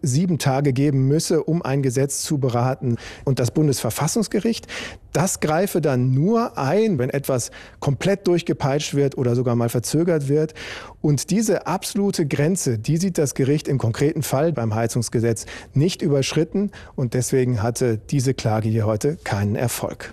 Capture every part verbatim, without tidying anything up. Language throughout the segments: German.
sieben Tage geben müsse, um ein Gesetz zu beraten. Und das Bundesverfassungsgericht, das greife dann nur ein, wenn etwas komplett durchgepeitscht wird oder sogar mal verzögert wird. Und diese absolute Grenze, die sieht das Gericht im konkreten Fall beim Heizungsgesetz nicht überschritten. Und deswegen hatte diese Klage hier heute keinen Erfolg.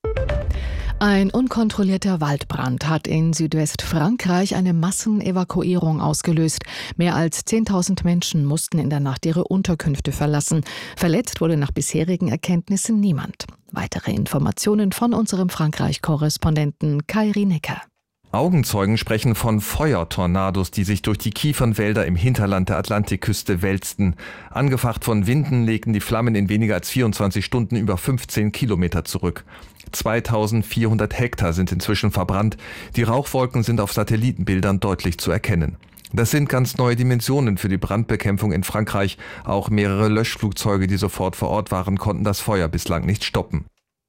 Ein unkontrollierter Waldbrand hat in Südwestfrankreich eine Massenevakuierung ausgelöst. Mehr als zehntausend Menschen mussten in der Nacht ihre Unterkünfte verlassen. Verletzt wurde nach bisherigen Erkenntnissen niemand. Weitere Informationen von unserem Frankreich-Korrespondenten Kai Rienecker. Augenzeugen sprechen von Feuertornados, die sich durch die Kiefernwälder im Hinterland der Atlantikküste wälzten. Angefacht von Winden legten die Flammen in weniger als vierundzwanzig Stunden über fünfzehn Kilometer zurück. zweitausendvierhundert Hektar sind inzwischen verbrannt. Die Rauchwolken sind auf Satellitenbildern deutlich zu erkennen. Das sind ganz neue Dimensionen für die Brandbekämpfung in Frankreich. Auch mehrere Löschflugzeuge, die sofort vor Ort waren, konnten das Feuer bislang nicht stoppen.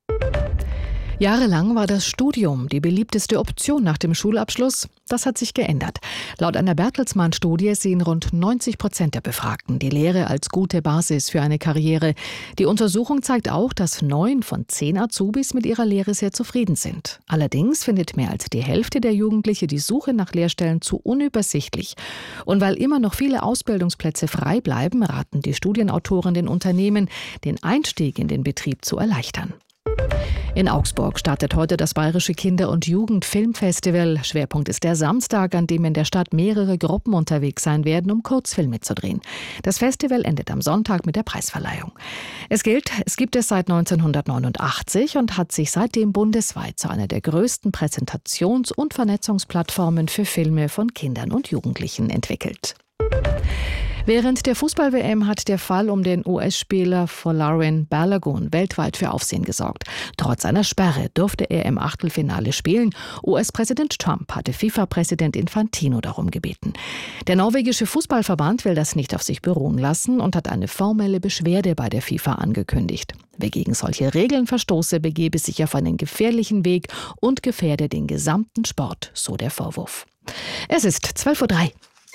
Jahrelang war das Studium die beliebteste Option nach dem Schulabschluss. Das hat sich geändert. Laut einer Bertelsmann-Studie sehen rund neunzig Prozent der Befragten die Lehre als gute Basis für eine Karriere. Die Untersuchung zeigt auch, dass neun von zehn Azubis mit ihrer Lehre sehr zufrieden sind. Allerdings findet mehr als die Hälfte der Jugendlichen die Suche nach Lehrstellen zu unübersichtlich. Und weil immer noch viele Ausbildungsplätze frei bleiben, raten die Studienautoren den Unternehmen, den Einstieg in den Betrieb zu erleichtern. In Augsburg startet heute das Bayerische Kinder- und Jugendfilmfestival. Schwerpunkt ist der Samstag, an dem in der Stadt mehrere Gruppen unterwegs sein werden, um Kurzfilme zu drehen. Das Festival endet am Sonntag mit der Preisverleihung. Es gilt, es gibt es seit neunzehnhundertneunundachtzig und hat sich seitdem bundesweit zu einer der größten Präsentations- und Vernetzungsplattformen für Filme von Kindern und Jugendlichen entwickelt. Während der Fußball-W M hat der Fall um den U S-Spieler Folarin Balogun weltweit für Aufsehen gesorgt. Trotz einer Sperre durfte er im Achtelfinale spielen. U S-Präsident Trump hatte FIFA-Präsident Infantino darum gebeten. Der norwegische Fußballverband will das nicht auf sich beruhen lassen und hat eine formelle Beschwerde bei der FIFA angekündigt. Wer gegen solche Regeln verstoße, begebe sich auf einen gefährlichen Weg und gefährde den gesamten Sport, so der Vorwurf. Es ist zwölf Uhr drei.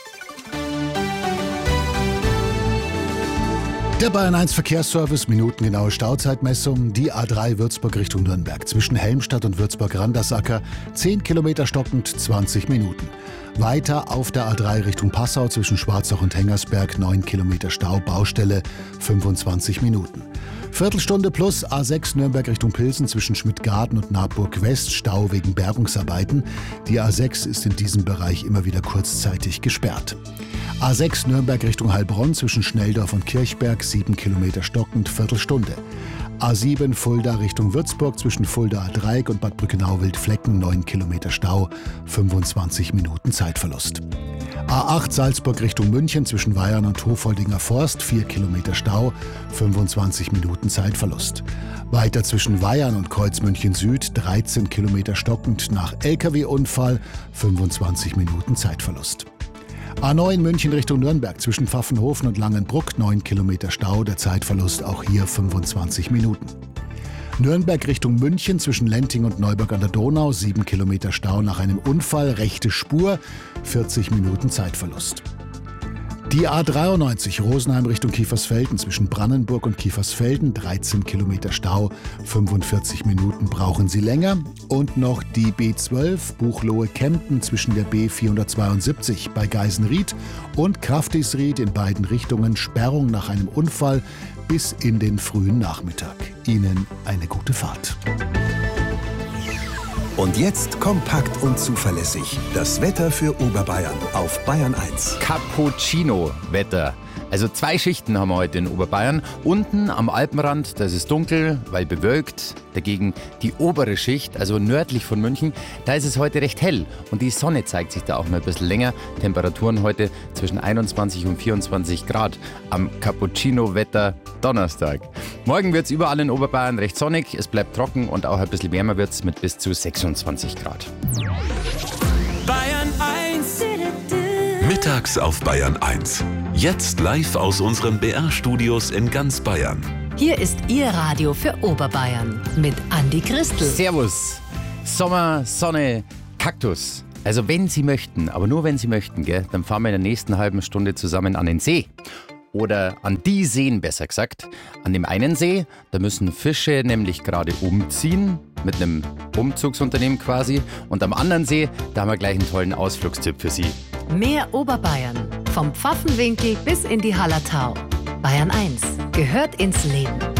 Der Bayern eins Verkehrsservice, minutengenaue Stauzeitmessung, die A drei Würzburg Richtung Nürnberg, zwischen Helmstadt und Würzburg-Randersacker, zehn Kilometer stockend, zwanzig Minuten. Weiter auf der A drei Richtung Passau, zwischen Schwarzach und Hengersberg, neun Kilometer Stau, Baustelle, fünfundzwanzig Minuten. Viertelstunde plus A sechs Nürnberg Richtung Pilsen, zwischen Schmidtgarten und Naburg West, Stau wegen Bergungsarbeiten. Die A sechs ist in diesem Bereich immer wieder kurzzeitig gesperrt. A sechs Nürnberg Richtung Heilbronn, zwischen Schnelldorf und Kirchberg, sieben Kilometer stockend, Viertelstunde. A sieben Fulda Richtung Würzburg, zwischen Fuldaer Dreieck und Bad Brückenau-Wildflecken, neun Kilometer Stau, fünfundzwanzig Minuten Zeitverlust. A acht Salzburg Richtung München, zwischen Weyarn und Hofoldinger Forst, vier Kilometer Stau, fünfundzwanzig Minuten Zeitverlust. Weiter zwischen Weyarn und Kreuzmünchen Süd, dreizehn Kilometer stockend, nach L K W-Unfall, fünfundzwanzig Minuten Zeitverlust. A neun München Richtung Nürnberg, zwischen Pfaffenhofen und Langenbruck, neun Kilometer Stau, der Zeitverlust auch hier fünfundzwanzig Minuten. Nürnberg Richtung München, zwischen Lenting und Neuburg an der Donau, sieben Kilometer Stau nach einem Unfall, rechte Spur, vierzig Minuten Zeitverlust. Die A dreiundneunzig Rosenheim Richtung Kiefersfelden, zwischen Brannenburg und Kiefersfelden, dreizehn Kilometer Stau, fünfundvierzig Minuten brauchen Sie länger. Und noch die B zwölf Buchloe-Kempten zwischen der B vierhundertzweiundsiebzig bei Geisenried und Kraftisried in beiden Richtungen, Sperrung nach einem Unfall bis in den frühen Nachmittag. Ihnen eine gute Fahrt. Und jetzt kompakt und zuverlässig. Das Wetter für Oberbayern auf Bayern eins. Cappuccino-Wetter. Also zwei Schichten haben wir heute in Oberbayern. Unten am Alpenrand, da ist es dunkel, weil bewölkt. Dagegen die obere Schicht, also nördlich von München, da ist es heute recht hell. Und die Sonne zeigt sich da auch mal ein bisschen länger. Temperaturen heute zwischen einundzwanzig und vierundzwanzig Grad am Cappuccino-Wetter Donnerstag. Morgen wird es überall in Oberbayern recht sonnig. Es bleibt trocken und auch ein bisschen wärmer wird es mit bis zu sechsundzwanzig Grad. Bayern eins. Mittags auf Bayern eins. Jetzt live aus unseren B R-Studios in ganz Bayern. Hier ist Ihr Radio für Oberbayern mit Andi Christel. Servus. Sommer, Sonne, Kaktus. Also wenn Sie möchten, aber nur wenn Sie möchten, gell, dann fahren wir in der nächsten halben Stunde zusammen an den See. Oder an die Seen, besser gesagt. An dem einen See, da müssen Fische nämlich gerade umziehen, mit einem Umzugsunternehmen quasi. Und am anderen See, da haben wir gleich einen tollen Ausflugstipp für Sie. Mehr Oberbayern. Vom Pfaffenwinkel bis in die Hallertau. Bayern eins gehört ins Leben.